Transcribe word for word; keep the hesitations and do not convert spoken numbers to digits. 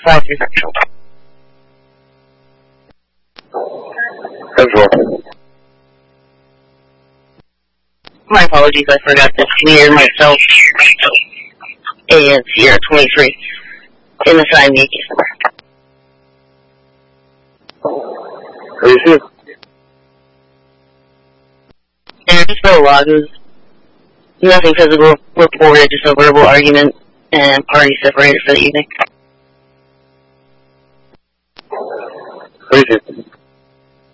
five three factual. Central. My apologies, I forgot to clear myself. And Sierra twenty-three in the side meet. Are you sure? And just for the logs, nothing physical reported, just a verbal argument, and party separated for the evening. Are you sure?